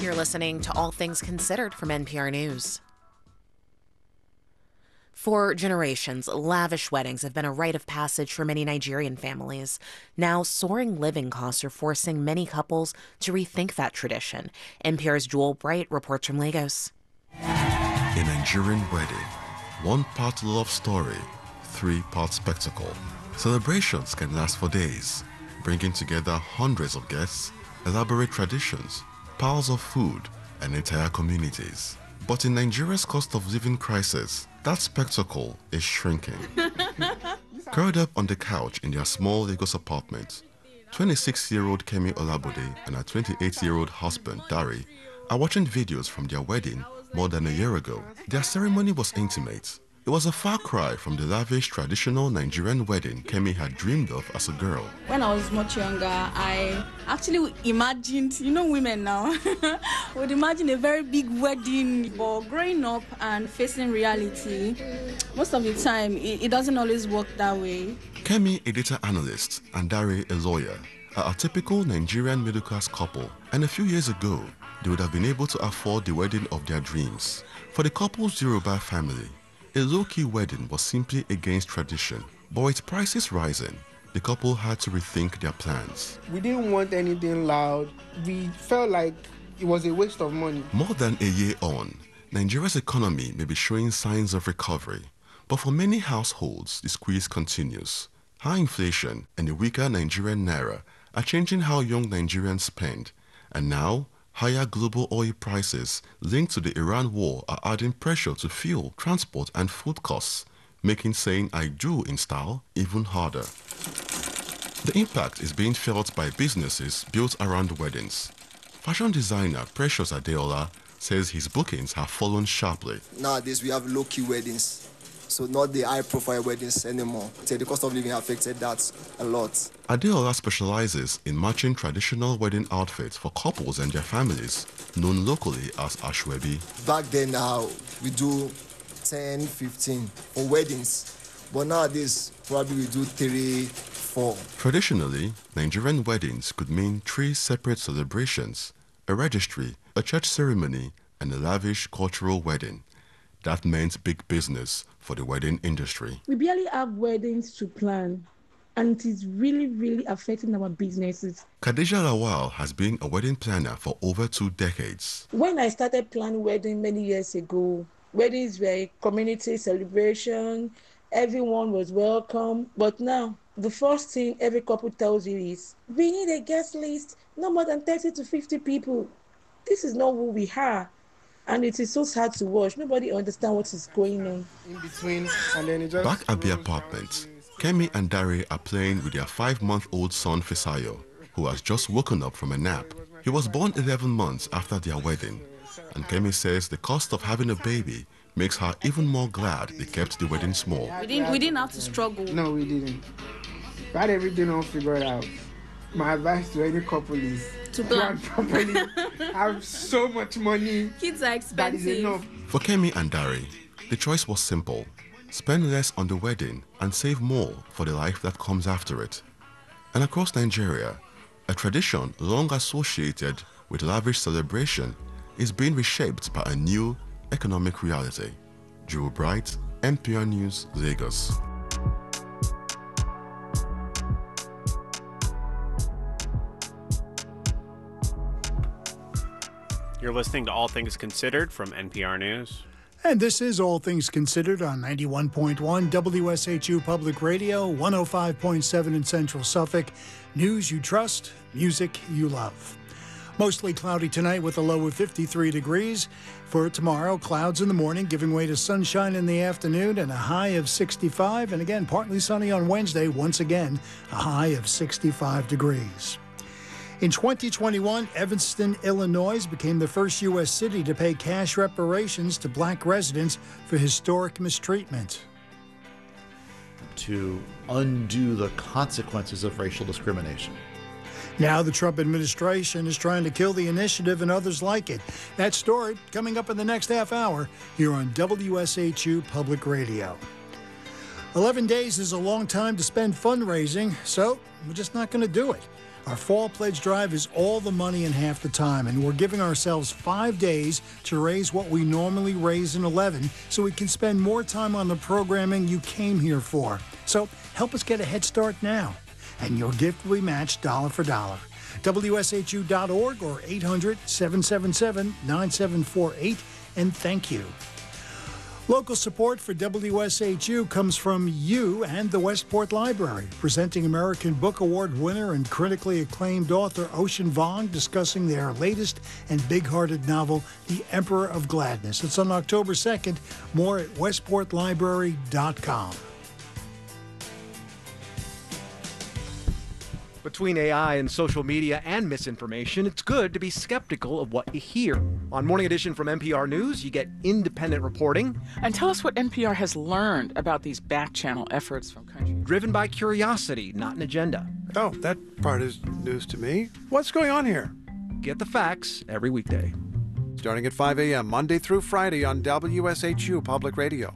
You're listening to All Things Considered from NPR News. For generations, lavish weddings have been a rite of passage for many Nigerian families. Now, soaring living costs are forcing many couples to rethink that tradition. NPR's Joel Bright reports from Lagos. A Nigerian wedding, one part love story, three-part spectacle. Celebrations can last for days, bringing together hundreds of guests, elaborate traditions, piles of food, and entire communities. But in Nigeria's cost of living crisis, that spectacle is shrinking. Curled up on the couch in their small Lagos apartment, 26-year-old Kemi Olabode and her 28-year-old husband, Dari, are watching videos from their wedding more than a year ago. Their ceremony was intimate. It was a far cry from the lavish traditional Nigerian wedding Kemi had dreamed of as a girl. When I was much younger, I actually imagined, women now, would imagine a very big wedding. But growing up and facing reality, most of the time, it doesn't always work that way. Kemi, a data analyst, and Dari, a lawyer, are a typical Nigerian middle-class couple. And a few years ago, they would have been able to afford the wedding of their dreams. For the couple's Yoruba family, a low-key wedding was simply against tradition. But with prices rising, the couple had to rethink their plans. We didn't want anything loud. We felt like it was a waste of money. More than a year on, Nigeria's economy may be showing signs of recovery. But for many households, the squeeze continues. High inflation and a weaker Nigerian naira are changing how young Nigerians spend. And now, higher global oil prices linked to the Iran war are adding pressure to fuel, transport, and food costs, making saying "I do" in style even harder. The impact is being felt by businesses built around weddings. Fashion designer Precious Adeola says his bookings have fallen sharply. Nowadays, we have low-key weddings, so not the high-profile weddings anymore. So the cost of living affected that a lot. Adeola specializes in matching traditional wedding outfits for couples and their families, known locally as Ashwebi. Back then, we do 10, 15 for weddings, but nowadays, probably we do 3, 4. Traditionally, Nigerian weddings could mean 3 separate celebrations, a registry, a church ceremony, and a lavish cultural wedding. That meant big business for the wedding industry. We barely have weddings to plan, and it is really, really affecting our businesses. Khadija Lawal has been a wedding planner for over 2 decades. When I started planning wedding many years ago, weddings were a community celebration, everyone was welcome. But now, the first thing every couple tells you is, we need a guest list, no more than 30 to 50 people. This is not who we are. And it is so sad to watch. Nobody understands what is going on. In between, and then it just... Back at the apartment, Kemi and Dari are playing with their 5-month-old son Fisayo, who has just woken up from a nap. He was born 11 months after their wedding, and Kemi says the cost of having a baby makes her even more glad they kept the wedding small. We didn't have to struggle. No, we didn't. We had everything all figured out. My advice to any couple is to plan properly. Have so much money. Kids are expensive. That is enough. For Kemi and Dari, the choice was simple. Spend less on the wedding and save more for the life that comes after it. And across Nigeria, a tradition long associated with lavish celebration is being reshaped by a new economic reality. Joe Bright, NPR News, Lagos. You're listening to All Things Considered from NPR News. And this is All Things Considered on 91.1 WSHU Public Radio, 105.7 in Central Suffolk. News you trust, music you love. Mostly cloudy tonight with a low of 53 degrees. For tomorrow, clouds in the morning, giving way to sunshine in the afternoon and a high of 65. And again, partly sunny on Wednesday, once again, a high of 65 degrees. In 2021, Evanston, Illinois became the first U.S. city to pay cash reparations to black residents for historic mistreatment. To undo the consequences of racial discrimination. Now the Trump administration is trying to kill the initiative and others like it. That story coming up in the next half hour here on WSHU Public Radio. 11 days is a long time to spend fundraising, so we're just not going to do it. Our fall pledge drive is all the money in half the time, and we're giving ourselves 5 days to raise what we normally raise in 11 so we can spend more time on the programming you came here for. So help us get a head start now, and your gift will be matched dollar for dollar. WSHU.org or 800-777-9748, and thank you. Local support for WSHU comes from you and the Westport Library, presenting American Book Award winner and critically acclaimed author Ocean Vuong discussing their latest and big-hearted novel, The Emperor of Gladness. It's on October 2nd. More at westportlibrary.com. Between AI and social media and misinformation, it's good to be skeptical of what you hear. On Morning Edition from NPR News, you get independent reporting. And tell us what NPR has learned about these back-channel efforts from countries. Driven by curiosity, not an agenda. Oh, that part is news to me. What's going on here? Get the facts every weekday. Starting at 5 a.m., Monday through Friday on WSHU Public Radio.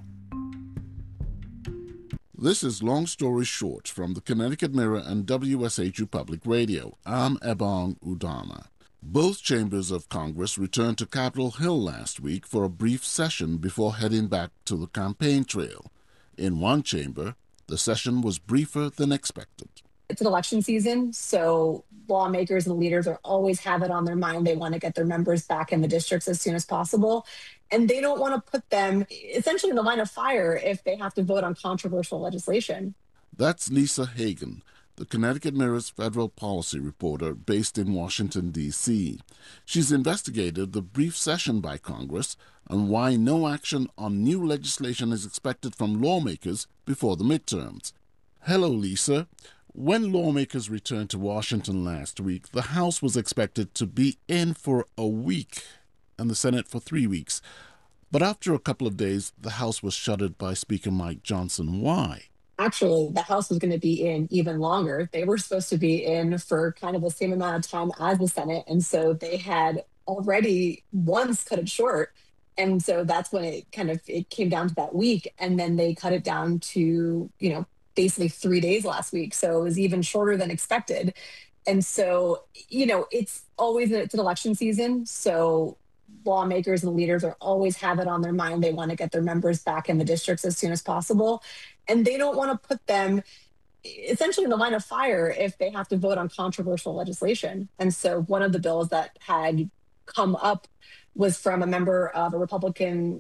This is Long Story Short from the Connecticut Mirror and WSHU Public Radio. I'm Ebong Udama. Both chambers of Congress returned to Capitol Hill last week for a brief session before heading back to the campaign trail. In one chamber, the session was briefer than expected. It's an election season, so lawmakers and leaders are always have it on their mind. They want to get their members back in the districts as soon as possible. And they don't want to put them essentially in the line of fire if they have to vote on controversial legislation. That's Lisa Hagen, the Connecticut Mirror's federal policy reporter based in Washington, D.C. She's investigated the brief session by Congress and why no action on new legislation is expected from lawmakers before the midterms. Hello, Lisa. When lawmakers returned to Washington last week, the House was expected to be in for a week and the Senate for 3 weeks. But after a couple of days, the House was shuttered by Speaker Mike Johnson. Why? Actually, the House was going to be in even longer. They were supposed to be in for kind of the same amount of time as the Senate. And so they had already once cut it short. And so that's when it came down to that week. And then they cut it down to, basically 3 days last week. So it was even shorter than expected. And so, it's an election season. So lawmakers and leaders are always have it on their mind. They want to get their members back in the districts as soon as possible. And they don't want to put them essentially in the line of fire if they have to vote on controversial legislation. And so one of the bills that had come up was from a member of a Republican,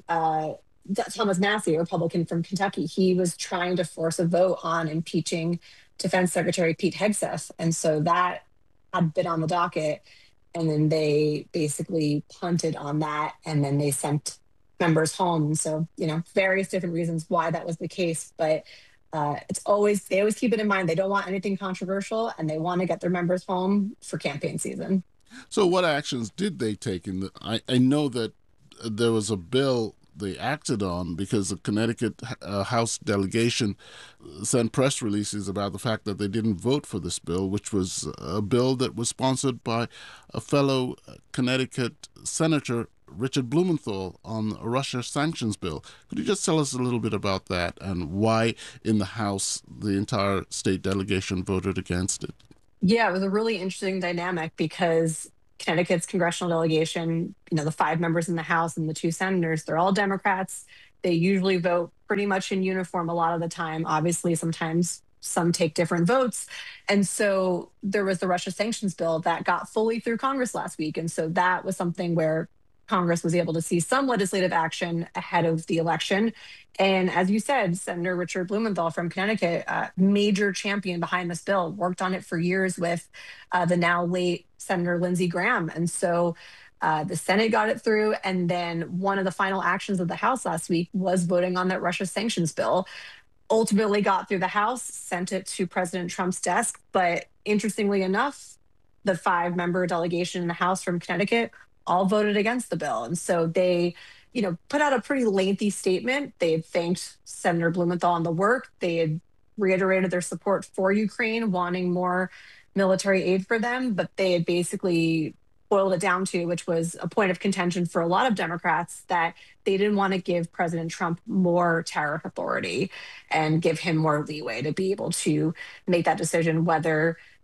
Thomas Massie, a Republican from Kentucky. He was trying to force a vote on impeaching Defense Secretary Pete Hegseth. And so that had been on the docket. And then they basically punted on that. And then they sent members home. So, various different reasons why that was the case. But they always keep it in mind. They don't want anything controversial and they want to get their members home for campaign season. So what actions did they take? I know that there was a bill they acted on because the Connecticut House delegation sent press releases about the fact that they didn't vote for this bill, which was a bill that was sponsored by a fellow Connecticut Senator, Richard Blumenthal, on a Russia sanctions bill. Could you just tell us a little bit about that and why in the House the entire state delegation voted against it? Yeah, it was a really interesting dynamic because Connecticut's congressional delegation, the 5 members in the House and the 2 senators, they're all Democrats. They usually vote pretty much in uniform a lot of the time. Obviously, sometimes some take different votes. And so there was the Russia sanctions bill that got fully through Congress last week. And so that was something where Congress was able to see some legislative action ahead of the election. And as you said, Senator Richard Blumenthal from Connecticut, major champion behind this bill, worked on it for years with the now late Senator Lindsey Graham. And so the Senate got it through. And then one of the final actions of the House last week was voting on that Russia sanctions bill. Ultimately got through the House, sent it to President Trump's desk. But interestingly enough, the 5-member delegation in the House from Connecticut all voted against the bill. And so they, put out a pretty lengthy statement. They had thanked Senator Blumenthal on the work. They had reiterated their support for Ukraine, wanting more military aid for them, but they had basically boiled it down to, which was a point of contention for a lot of Democrats, that they didn't want to give President Trump more tariff authority and give him more leeway to be able to make that decision whether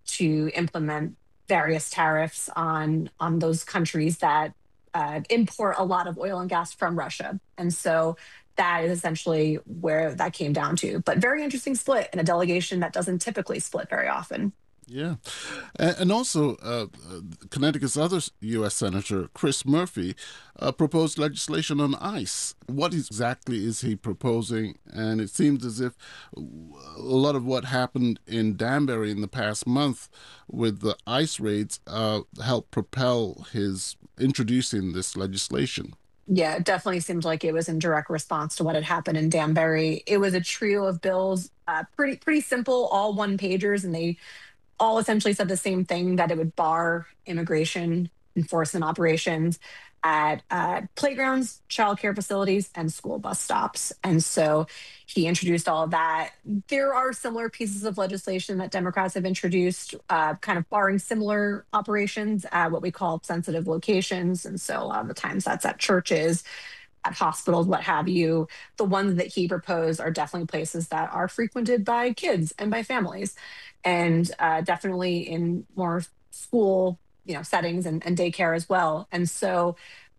to implement various tariffs on those countries that import a lot of oil and gas from Russia. And so that is essentially where that came down to. But very interesting split in a delegation that doesn't typically split very often. Yeah. And also, Connecticut's other U.S. Senator, Chris Murphy, proposed legislation on ICE. What exactly is he proposing? And it seems as if a lot of what happened in Danbury in the past month with the ICE raids helped propel his introducing this legislation. Yeah, it definitely seemed like it was in direct response to what had happened in Danbury. It was a trio of bills, pretty simple, all one-pagers, and they all essentially said the same thing, that it would bar immigration enforcement operations at playgrounds, childcare facilities, and school bus stops. And so he introduced all of that. There are similar pieces of legislation that Democrats have introduced, kind of barring similar operations at what we call sensitive locations. And so a lot of the times that's at churches, at hospitals, what have you. The ones that he proposed are definitely places that are frequented by kids and by families, and definitely in more school, settings and daycare as well. And so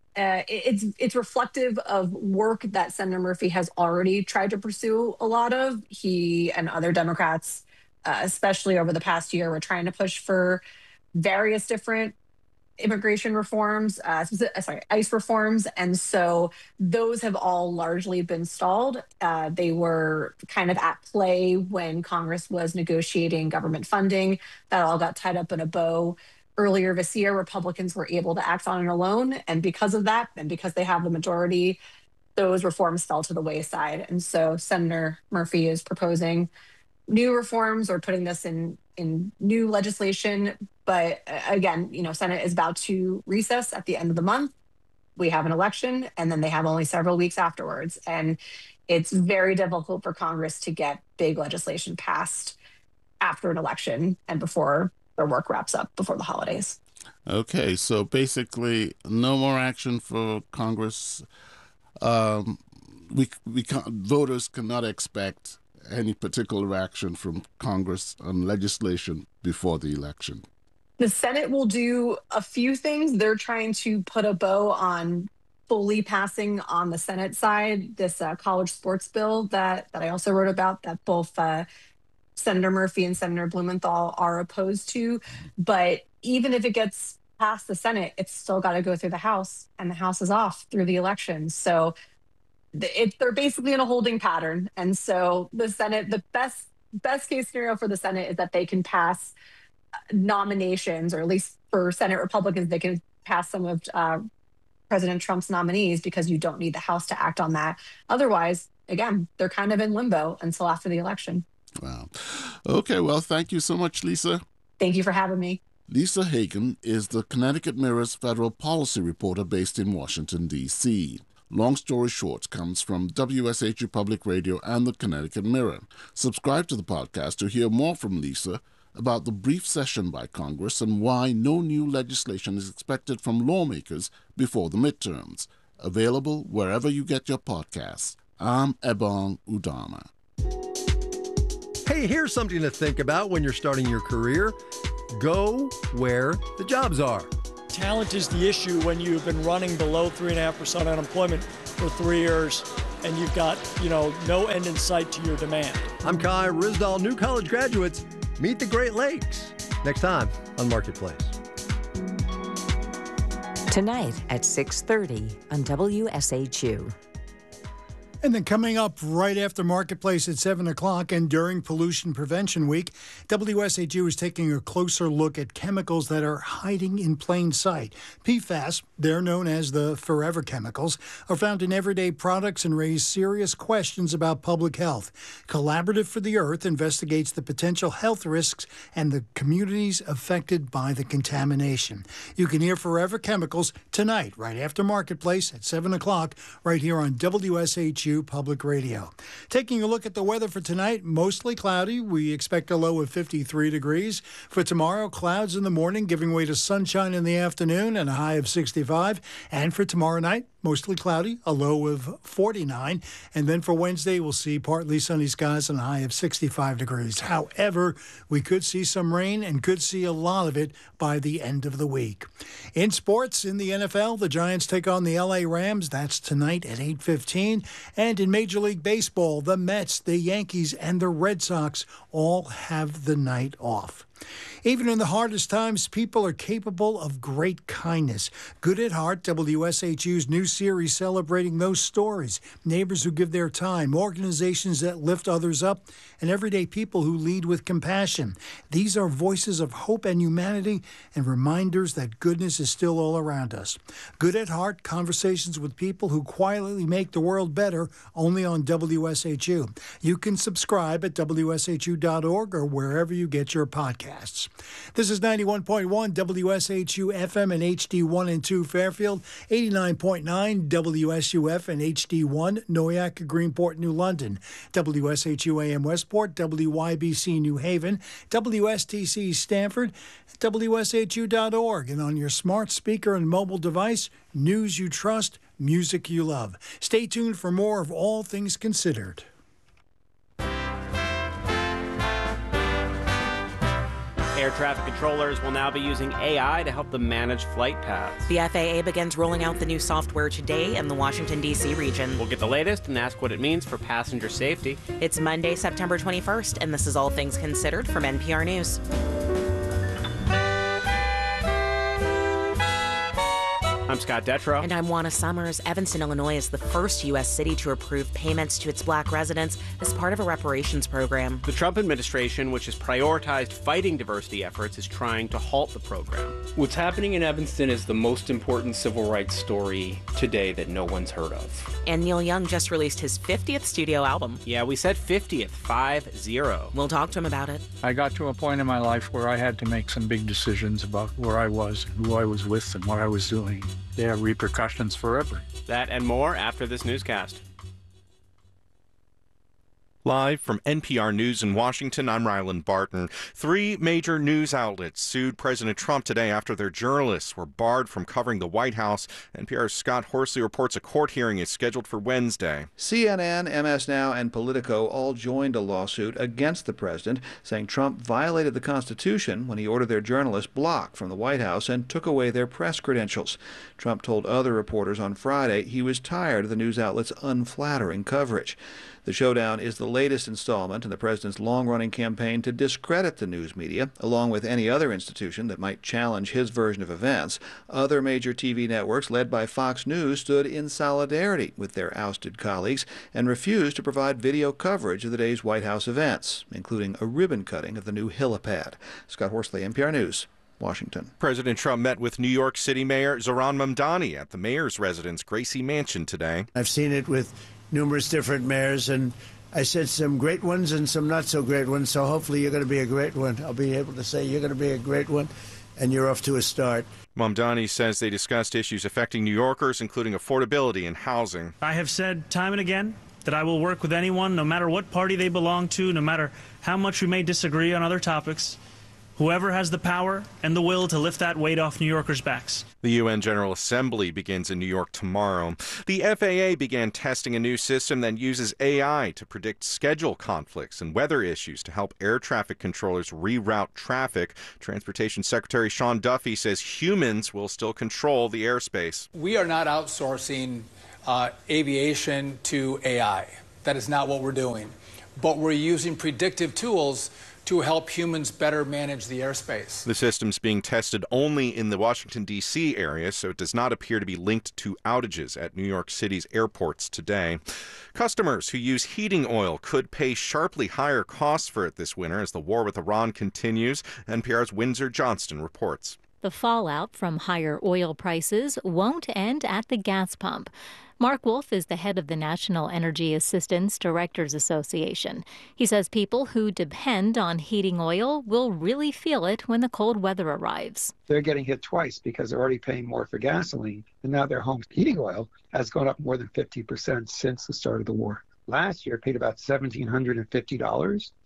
it's reflective of work that Senator Murphy has already tried to pursue a lot of. He and other Democrats, especially over the past year, were trying to push for various different immigration reforms, ICE reforms. And so those have all largely been stalled. They were kind of at play when Congress was negotiating government funding. That all got tied up in a bow. Earlier this year, Republicans were able to act on it alone. And because of that, and because they have the majority, those reforms fell to the wayside. And so Senator Murphy is proposing new reforms or putting this in new legislation. But again, Senate is about to recess at the end of the month. We have an election, and then they have only several weeks afterwards. And it's very difficult for Congress to get big legislation passed after an election and before their work wraps up before the holidays. Okay, so basically no more action for Congress. Voters cannot expect any particular action from Congress on legislation before the election. The Senate will do a few things. They're trying to put a bow on fully passing on the Senate side this college sports bill that I also wrote about, that both Senator Murphy and Senator Blumenthal are opposed to. But even if it gets past the Senate, it's still got to go through the House, and the House is off through the election. So they're basically in a holding pattern. And so the Senate, the best case scenario for the Senate is that they can pass nominations, or at least for Senate Republicans, they can pass some of President Trump's nominees, because you don't need the House to act on that. Otherwise, again, they're kind of in limbo until after the election. Wow. Okay, well, thank you so much, Lisa. Thank you for having me. Lisa Hagen is the Connecticut Mirror's federal policy reporter based in Washington, D.C. Long Story Short comes from WSHU Public Radio and the Connecticut Mirror. Subscribe to the podcast to hear more from Lisa about the brief session by Congress and why no new legislation is expected from lawmakers before the midterms. Available wherever you get your podcasts. I'm Ebong Udama. Hey, here's something to think about when you're starting your career. Go where the jobs are. Talent is the issue when you've been running below 3.5% unemployment for 3 years and you've got, no end in sight to your demand. I'm Kai Ryssdal. New college graduates, meet the Great Lakes. Next time on Marketplace. Tonight at 6:30 on WSHU. And then coming up right after Marketplace at 7 o'clock and during Pollution Prevention Week, WSHU is taking a closer look at chemicals that are hiding in plain sight. PFAS, they're known as the forever chemicals, are found in everyday products and raise serious questions about public health. Collaborative for the Earth investigates the potential health risks and the communities affected by the contamination. You can hear Forever Chemicals tonight, right after Marketplace at 7 o'clock, right here on WSHU Public Radio. Taking a look at the weather for tonight, mostly cloudy. We expect a low of 53 degrees. For tomorrow, clouds in the morning, giving way to sunshine in the afternoon and a high of 65. And for tomorrow night, mostly cloudy, a low of 49. And then for Wednesday, we'll see partly sunny skies and a high of 65 degrees. However, we could see some rain and could see a lot of it by the end of the week. In sports, in the NFL, the Giants take on the LA Rams. That's tonight at 8:15. And in Major League Baseball, the Mets, the Yankees, and the Red Sox all have the night off. Even in the hardest times, people are capable of great kindness. Good at Heart, WSHU's new series celebrating those stories. Neighbors who give their time, organizations that lift others up, and everyday people who lead with compassion. These are voices of hope and humanity and reminders that goodness is still all around us. Good at Heart, conversations with people who quietly make the world better, only on WSHU. You can subscribe at WSHU.org or wherever you get your podcasts. This is 91.1 WSHU FM and HD1 and 2 Fairfield, 89.9 WSUF and HD1 Noyak, Greenport, New London, WSHU AM Westport, WYBC New Haven, WSTC Stanford, WSHU.org, and on your smart speaker and mobile device, news you trust, music you love. Stay tuned for more of All Things Considered. Air traffic controllers will now be using AI to help them manage flight paths. The FAA begins rolling out the new software today in the Washington, D.C. region. We'll get the latest and ask what it means for passenger safety. It's Monday, September 21st, and this is All Things Considered from NPR News. I'm Scott Detrow. And I'm Juana Summers. Evanston, Illinois is the first U.S. city to approve payments to its black residents as part of a reparations program. The Trump administration, which has prioritized fighting diversity efforts, is trying to halt the program. What's happening in Evanston is the most important civil rights story today that no one's heard of. And Neil Young just released his 50th studio album. Yeah, we said 50th, 5-0. We'll talk to him about it. I got to a point in my life where I had to make some big decisions about where I was, and who I was with, and what I was doing. They have repercussions forever. That and more after this newscast. Live from NPR News in Washington, I'm Ryland Barton. 3 major news outlets sued President Trump today after their journalists were barred from covering the White House. NPR's Scott Horsley reports a court hearing is scheduled for Wednesday. CNN, MS Now, and Politico all joined a lawsuit against the president, saying Trump violated the Constitution when he ordered their journalists blocked from the White House and took away their press credentials. Trump told other reporters on Friday he was tired of the news outlet's unflattering coverage. The showdown is the latest installment in the president's long-running campaign to discredit the news media, along with any other institution that might challenge his version of events. Other major TV networks, led by Fox News, stood in solidarity with their ousted colleagues and refused to provide video coverage of the day's White House events, including a ribbon cutting of the new helipad. Scott Horsley, NPR News, Washington. President Trump met with New York City Mayor Zohran Mamdani at the mayor's residence, Gracie Mansion, today. I've seen it with numerous different mayors, and I said some great ones and some not so great ones, so hopefully you're going to be a great one. I'll be able to say you're going to be a great one, and you're off to a start. Mamdani says they discussed issues affecting New Yorkers, including affordability and housing. I have said time and again that I will work with anyone, no matter what party they belong to, no matter how much we may disagree on other topics. Whoever has the power and the will to lift that weight off New Yorkers' backs. The UN General Assembly begins in New York tomorrow. The FAA began testing a new system that uses AI to predict schedule conflicts and weather issues to help air traffic controllers reroute traffic. Transportation Secretary Sean Duffy says humans will still control the airspace. We are not outsourcing aviation to AI. That is not what we're doing. But we're using predictive tools to help humans better manage the airspace. The system's being tested only in the Washington, D.C. area, so it does not appear to be linked to outages at New York City's airports today. Customers who use heating oil could pay sharply higher costs for it this winter as the war with Iran continues. NPR's Windsor Johnston reports. The fallout from higher oil prices won't end at the gas pump. Mark Wolf is the head of the National Energy Assistance Directors Association. He says people who depend on heating oil will really feel it when the cold weather arrives. They're getting hit twice because they're already paying more for gasoline, and now their home heating oil has gone up more than 50% since the start of the war. Last year, it paid about $1,750.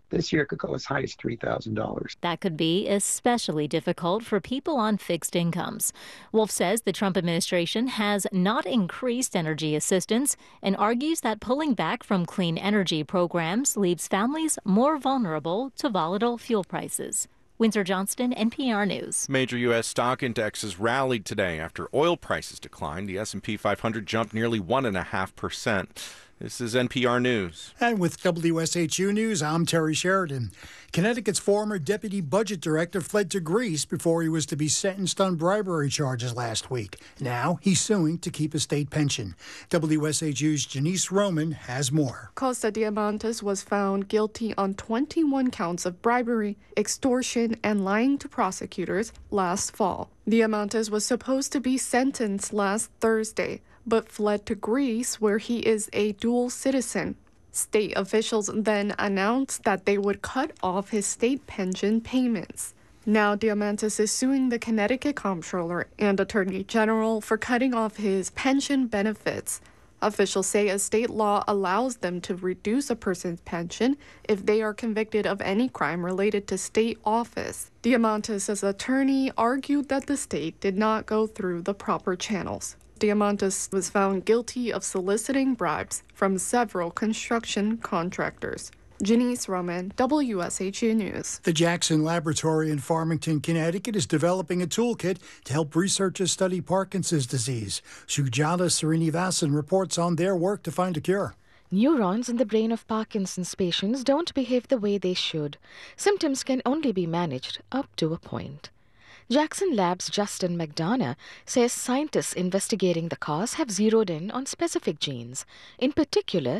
This year it could go as high as $3,000. That could be especially difficult for people on fixed incomes. Wolf says the Trump administration has not increased energy assistance and argues that pulling back from clean energy programs leaves families more vulnerable to volatile fuel prices. Windsor Johnston, NPR News. Major U.S. stock indexes rallied today after oil prices declined. The S&P 500 jumped nearly 1.5%. This is NPR News. And with WSHU News, I'm Terry Sheridan. Connecticut's former deputy budget director fled to Greece before he was to be sentenced on bribery charges last week. Now he's suing to keep a state pension. WSHU's Janice Roman has more. Costa Diamantis was found guilty on 21 counts of bribery, extortion, and lying to prosecutors last fall. Diamantis was supposed to be sentenced last Thursday, but fled to Greece, where he is a dual citizen. State officials then announced that they would cut off his state pension payments. Now Diamantis is suing the Connecticut Comptroller and Attorney General for cutting off his pension benefits. Officials say a state law allows them to reduce a person's pension if they are convicted of any crime related to state office. Diamantis' attorney argued that the state did not go through the proper channels. Diamantis was found guilty of soliciting bribes from several construction contractors. Janice Roman, WSHU News. The Jackson Laboratory in Farmington, Connecticut is developing a toolkit to help researchers study Parkinson's disease. Sujata Srinivasan reports on their work to find a cure. Neurons in the brain of Parkinson's patients don't behave the way they should. Symptoms can only be managed up to a point. Jackson Labs' Justin McDonough says scientists investigating the cause have zeroed in on specific genes, in particular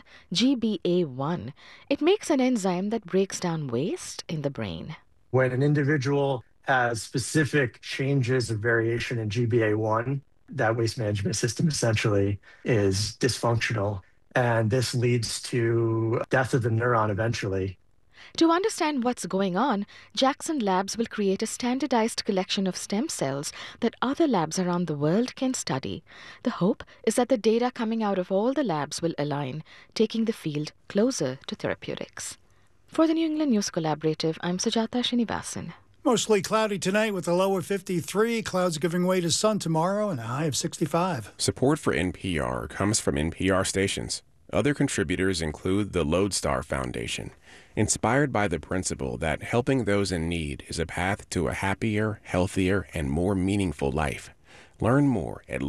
GBA1. It makes an enzyme that breaks down waste in the brain. When an individual has specific changes of variation in GBA1, that waste management system essentially is dysfunctional, and this leads to death of the neuron eventually. To understand what's going on, Jackson Labs will create a standardized collection of stem cells that other labs around the world can study. The hope is that the data coming out of all the labs will align, taking the field closer to therapeutics. For the New England News Collaborative, I'm Sujata Srinivasan. Mostly cloudy tonight with a low of 53. Clouds giving way to sun tomorrow and a high of 65. Support for NPR comes from NPR stations. Other contributors include the Lodestar Foundation, inspired by the principle that helping those in need is a path to a happier, healthier, and more meaningful life. Learn more at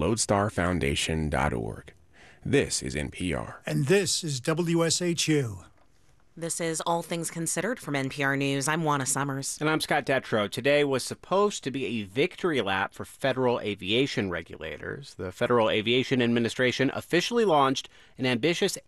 lodestarfoundation.org. This is NPR. And this is WSHU. This is All Things Considered from NPR News. I'm Juana Summers. And I'm Scott Detrow. Today was supposed to be a victory lap for federal aviation regulators. The Federal Aviation Administration officially launched an ambitious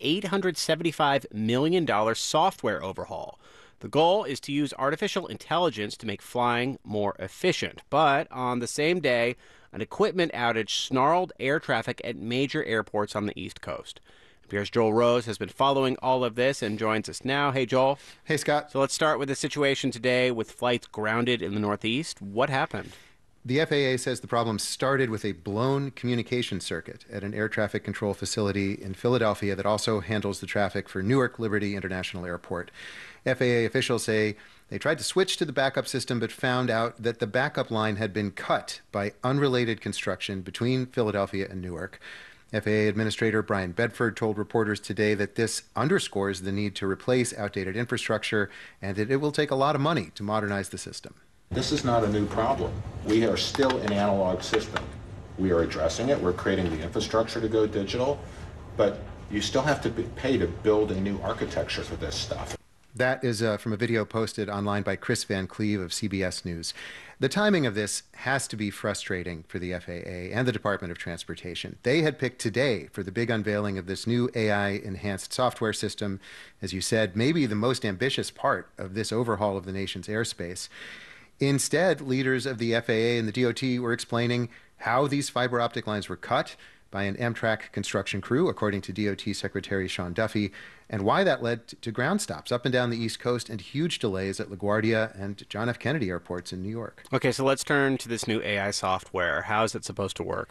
$875 million software overhaul. The goal is to use artificial intelligence to make flying more efficient. But on the same day, an equipment outage snarled air traffic at major airports on the East Coast. NPR's Joel Rose has been following all of this and joins us now. Hey, Joel. Hey, Scott. So let's start with the situation today with flights grounded in the Northeast. What happened? The FAA says the problem started with a blown communication circuit at an air traffic control facility in Philadelphia that also handles the traffic for Newark Liberty International Airport. FAA officials say they tried to switch to the backup system but found out that the backup line had been cut by unrelated construction between Philadelphia and Newark. FAA Administrator Brian Bedford told reporters today that this underscores the need to replace outdated infrastructure and that it will take a lot of money to modernize the system. This is not a new problem. We are still an analog system. We are addressing it. We're creating the infrastructure to go digital, but you still have to pay to build a new architecture for this stuff. That is from a video posted online by Chris Van Cleve of CBS News. The timing of this has to be frustrating for the FAA and the Department of Transportation. They had picked today for the big unveiling of this new AI-enhanced software system, as you said, maybe the most ambitious part of this overhaul of the nation's airspace. Instead, leaders of the FAA and the DOT were explaining how these fiber optic lines were cut by an Amtrak construction crew, according to DOT Secretary Sean Duffy, and why that led to ground stops up and down the East Coast and huge delays at LaGuardia and John F. Kennedy airports in New York. Okay, so let's turn to this new AI software. How is it supposed to work?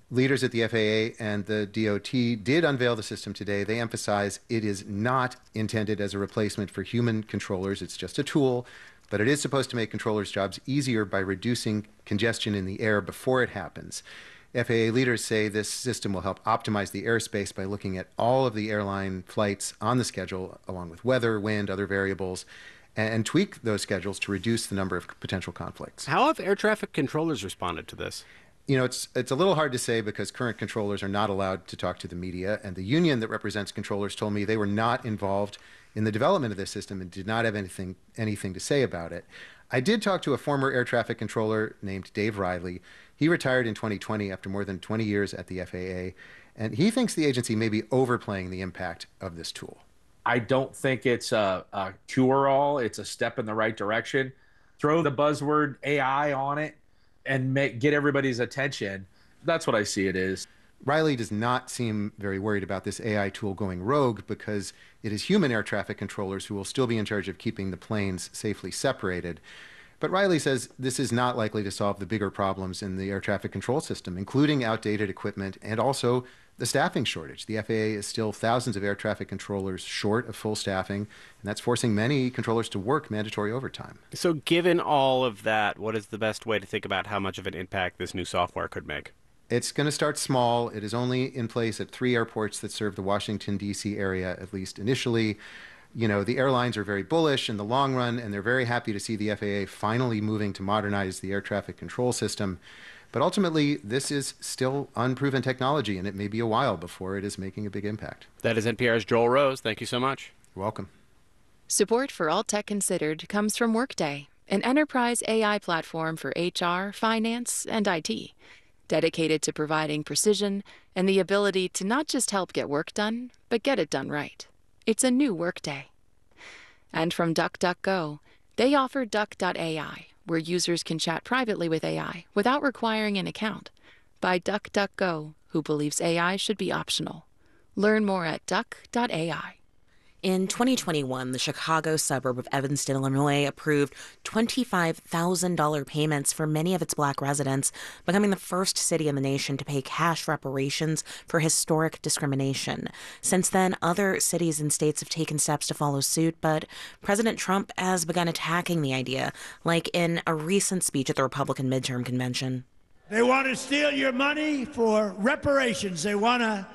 Leaders at the FAA and the DOT did unveil the system today. They emphasize it is not intended as a replacement for human controllers. It's just a tool, but it is supposed to make controllers' jobs easier by reducing congestion in the air before it happens. FAA leaders say this system will help optimize the airspace by looking at all of the airline flights on the schedule, along with weather, wind, other variables, and tweak those schedules to reduce the number of potential conflicts. How have air traffic controllers responded to this? You know, it's a little hard to say because current controllers are not allowed to talk to the media, and the union that represents controllers told me they were not involved in the development of this system and did not have anything to say about it. I did talk to a former air traffic controller named Dave Riley. He retired in 2020 after more than 20 years at the FAA, and he thinks the agency may be overplaying the impact of this tool. I don't think it's a cure-all. It's a step in the right direction. Throw the buzzword AI on it and get everybody's attention. That's what I see it is. Riley does not seem very worried about this AI tool going rogue because it is human air traffic controllers who will still be in charge of keeping the planes safely separated. But Riley says this is not likely to solve the bigger problems in the air traffic control system, including outdated equipment and also the staffing shortage. The FAA is still thousands of air traffic controllers short of full staffing, and that's forcing many controllers to work mandatory overtime. So given all of that, what is the best way to think about how much of an impact this new software could make? It's going to start small. It is only in place at 3 airports that serve the Washington, D.C. area, at least initially. You know, the airlines are very bullish in the long run, and they're very happy to see the FAA finally moving to modernize the air traffic control system. But ultimately, this is still unproven technology, and it may be a while before it is making a big impact. That is NPR's Joel Rose. Thank you so much. You're welcome. Support for All Tech Considered comes from Workday, an enterprise AI platform for HR, finance, and IT, dedicated to providing precision and the ability to not just help get work done, but get it done right. It's a new Workday. And from DuckDuckGo, they offer Duck.ai, where users can chat privately with AI without requiring an account, by DuckDuckGo, who believes AI should be optional. Learn more at Duck.ai. In 2021, the Chicago suburb of Evanston, Illinois, approved $25,000 payments for many of its Black residents, becoming the first city in the nation to pay cash reparations for historic discrimination. Since then, other cities and states have taken steps to follow suit, but President Trump has begun attacking the idea, like in a recent speech at the Republican midterm convention. They want to steal your money for reparations. They want to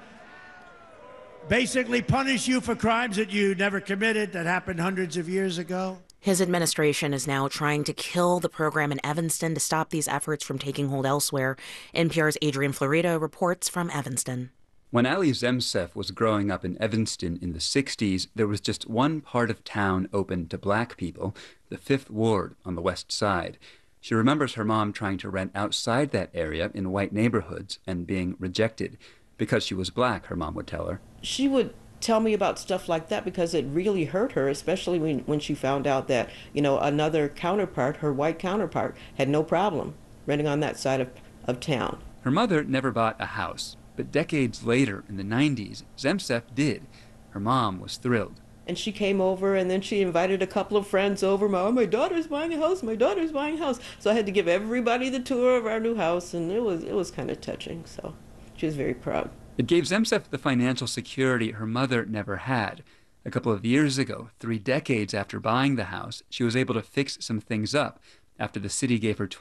basically punish you for crimes that you never committed that happened hundreds of years ago. His administration is now trying to kill the program in Evanston to stop these efforts from taking hold elsewhere. NPR's Adrian Florido reports from Evanston. When Ali Zemsef was growing up in Evanston in the 60s, there was just one part of town open to Black people, the 5th Ward on the west side. She remembers her mom trying to rent outside that area in white neighborhoods and being rejected. Because she was Black, her mom would tell her. She would tell me about stuff like that because it really hurt her, especially when she found out that, you know, another counterpart, her white counterpart, had no problem renting on that side of town. Her mother never bought a house, but decades later, in the 90s, Zemsef did. Her mom was thrilled. And she came over, and then she invited a couple of friends over. My daughter's buying a house, my daughter's buying a house. So I had to give everybody the tour of our new house, and it was kind of touching, so she was very proud. It gave Zemsef the financial security her mother never had. A couple of years ago, 3 decades after buying the house, she was able to fix some things up after the city gave her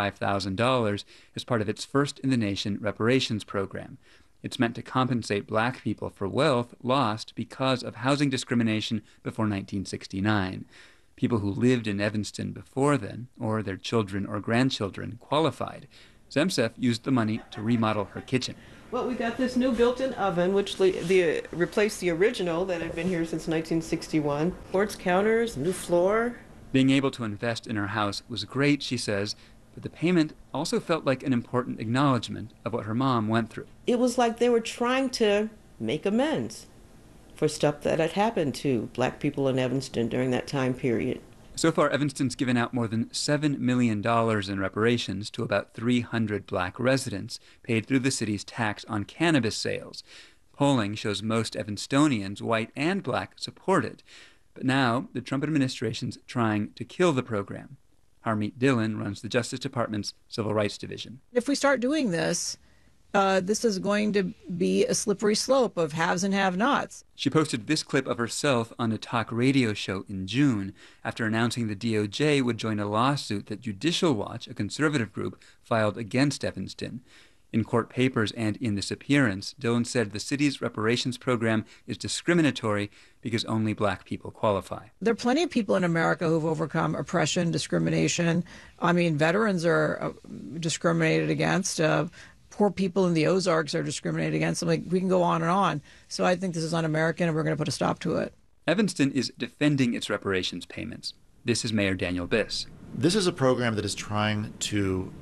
$25,000 as part of its first-in-the-nation reparations program. It's meant to compensate Black people for wealth lost because of housing discrimination before 1969. People who lived in Evanston before then, or their children or grandchildren, qualified. Zemsef used the money to remodel her kitchen. Well, we got this new built-in oven, which replaced the original that had been here since 1961. Quartz counters, new floor. Being able to invest in her house was great, she says, but the payment also felt like an important acknowledgement of what her mom went through. It was like they were trying to make amends for stuff that had happened to Black people in Evanston during that time period. So far, Evanston's given out more than $7 million in reparations to about 300 Black residents, paid through the city's tax on cannabis sales. Polling shows most Evanstonians, white and Black, support it. But now, the Trump administration's trying to kill the program. Harmeet Dillon runs the Justice Department's Civil Rights Division. If we start doing this, this is going to be a slippery slope of haves and have-nots. She posted this clip of herself on a talk radio show in June after announcing the DOJ would join a lawsuit that Judicial Watch, a conservative group, filed against Evanston. In court papers and in this appearance, Dillon said the city's reparations program is discriminatory because only black people qualify. There are plenty of people in America who've overcome oppression, discrimination. I mean, veterans are discriminated against. Poor people in the Ozarks are discriminated against. We can go on and on. So I think this is un-American, and we're going to put a stop to it. Evanston is defending its reparations payments. This is Mayor Daniel Biss. This is a program that is trying to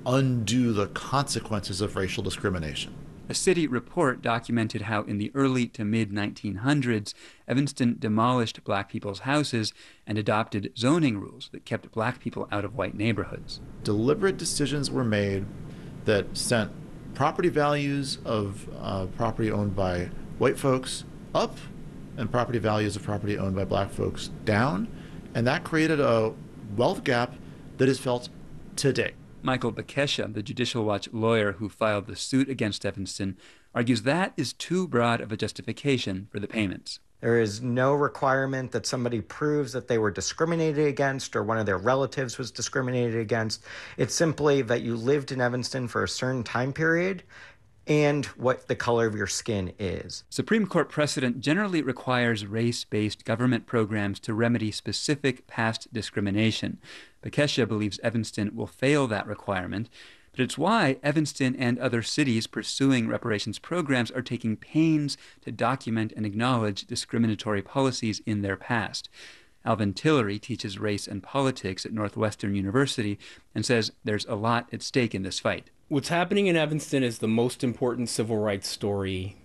undo the consequences of racial discrimination. A city report documented how in the early to mid-1900s, Evanston demolished black people's houses and adopted zoning rules that kept black people out of white neighborhoods. Deliberate decisions were made that sent property values of property owned by white folks up and property values of property owned by black folks down, and that created a wealth gap that is felt today. Michael Bekesha, the Judicial Watch lawyer who filed the suit against Evanston, argues that is too broad of a justification for the payments. There is no requirement that somebody proves that they were discriminated against or one of their relatives was discriminated against. It's simply that you lived in Evanston for a certain time period and what the color of your skin is. Supreme Court precedent generally requires race-based government programs to remedy specific past discrimination. Bekesha believes Evanston will fail that requirement, but it's why Evanston and other cities pursuing reparations programs are taking pains to document and acknowledge discriminatory policies in their past. Alvin Tillery teaches race and politics at Northwestern University and says there's a lot at stake in this fight. What's happening in Evanston is the most important civil rights story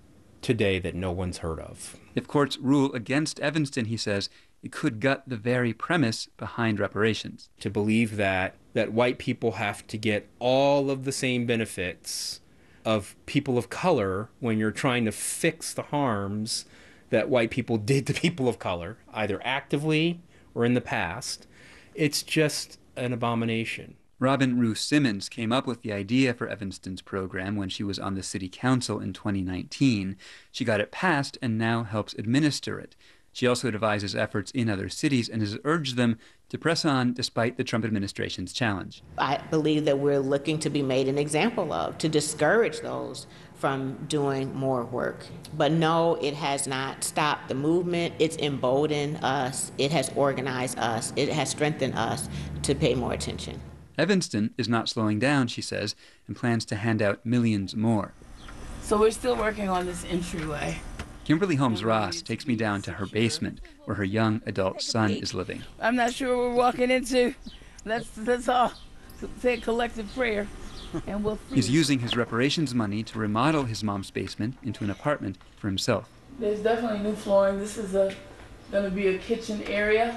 today that no one's heard of. If courts rule against Evanston, he says, it could gut the very premise behind reparations. To believe that white people have to get all of the same benefits of people of color when you're trying to fix the harms that white people did to people of color, either actively or in the past, it's just an abomination. Robin Rue Simmons came up with the idea for Evanston's program when she was on the city council in 2019. She got it passed and now helps administer it. She also devises efforts in other cities and has urged them to press on despite the Trump administration's challenge. I believe that we're looking to be made an example of, to discourage those from doing more work. But no, it has not stopped the movement. It's emboldened us. It has organized us. It has strengthened us to pay more attention. Evanston is not slowing down, she says, and plans to hand out millions more. So we're still working on this entryway. Kimberly Holmes Ross takes me down to her basement, where her young adult son is living. I'm not sure what we're walking into. That's all. Say a collective prayer, and we'll freeze. He's using his reparations money to remodel his mom's basement into an apartment for himself. There's definitely new flooring. This is going to be a kitchen area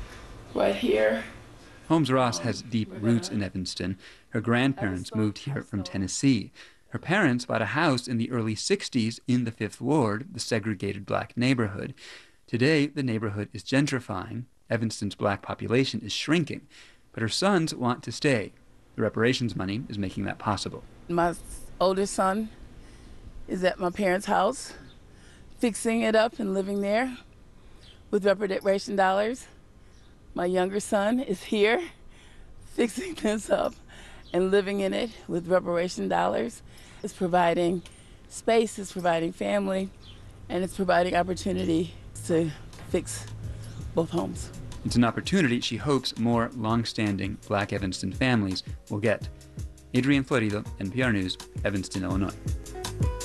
right here. Holmes Ross has deep roots in Evanston. Her grandparents moved here from Tennessee. Her parents bought a house in the early 60s in the Fifth Ward, the segregated black neighborhood. Today, the neighborhood is gentrifying. Evanston's black population is shrinking. But her sons want to stay. The reparations money is making that possible. My oldest son is at my parents' house, fixing it up and living there with reparation dollars. My younger son is here, fixing this up and living in it with reparation dollars. It's providing space, it's providing family, and it's providing opportunity to fix both homes. It's an opportunity she hopes more long-standing Black Evanston families will get. Adrian Florido, NPR News, Evanston, Illinois.